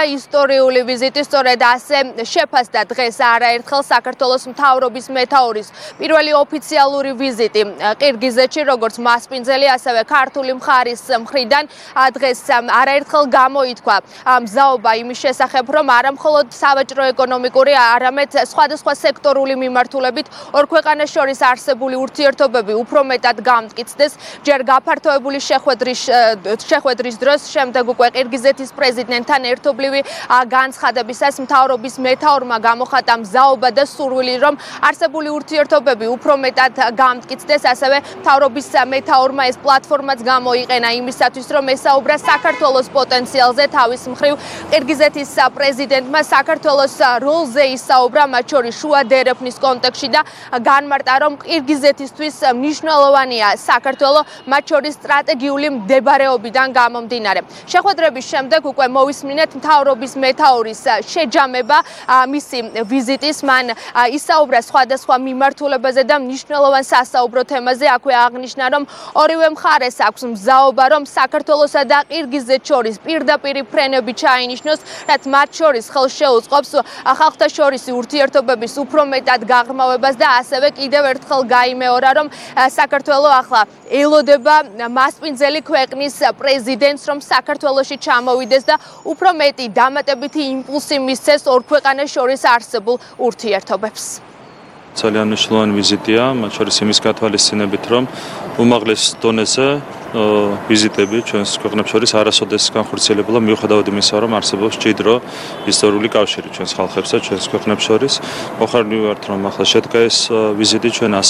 ისტორიული ვიზიტი, სწორედ ასე შეფასდა დღეს არაერთხელ საქართველოს მთავრობის მეთაურის პირველი ოფიციალური ვიზიტი ყირგიზეთში, როგორც მასპინძელი, ასევე ქართული მხარის მხრიდან დღეს არაერთხელ გამოითქვა მზაობა იმის შესახებ, რომ არა მხოლოდ სავაჭრო-ეკონომიკური, არამედ სხვადასხვა სექტორული მიმართულებით ორ ქვეყანას შორის არსებული ურთიერთობები უფრო მეტად გამტკიცდეს. ჯერ გაფართოებული შეხვედრის დროს, შემდეგ უკვე ყირგიზეთის პრეზიდენტთან ერთობლივი განცხადებისას მთავრობის მეთაურმა გამოხატა მზაობა და სურვილი, რომ არსებული ურთიერთობები უფრო მეტად გამტკიცდეს, ასევე მთავრობის მეთაურმა ეს პლატფორმაც გამოიყენა იმისათვის, რომ ესაუბრა საქართველოს პოტენციალზე. თავის მხრივ ყირგიზეთის პრეზიდენტმა საქართველოს როლზე ისაუბრა, მათ შორის შუა დერეფნის კონტექსტში და განმარტა, რომ ყირგიზეთისთვის მნიშვნელოვანია საქართველო, მათ შორის სტრატეგიული მდებარეობიდან გამომდინარე. შეხვედრების შემდეგ უკვე მოვისმინეთ მთავრობის მეთაურის შეჯამება მისი ვიზიტის. მან ისაუბრა სხვადასხვა მიმართულებაზე და მნიშვნელოვან სასაუბრო თემაზე. აქვე აღნიშნა, რომ ორივე მხარეს აქვს მზაობა, რომ საქართველოსა და ყირგიზეთს შორის პირდაპირი ფრენები ჩაინიშნოს, რაც მათ შორის ხელს შეუწყობს ხალხთა შორისი ურთიერთობების უფრო მეტად გაღრმავებას და ასევე კიდევ ერთხელ გაიმეორა, რომ საქართველო ახლა ელოდება მასპინძელი ქვეყნის პრეზიდენტს, რომ საქართველოში ჩამოვიდეს და უფრო მეტი დამატებითი იმპულსი მისცეს ორ ქვეყანას შორის არსებულ ურთიერთობებს. ძალიან მნიშვნელოვანი ვიზიტია, მათ შორის იმის გათვალისწინებით, რომ უმაღლეს დონეზე ვიზიტები ჩვენს ქვეყნებს შორის არასოდეს განხორციელებულა, მიუხედავად იმისა, რომ არსებობს მჭიდრო ისტორიული კავშირი ჩვენს ხალხებს და ჩვენს ქვეყნებს შორის. მოხარული ვართ, რომ ახლა შედგა ეს ვიზიტი ჩვენ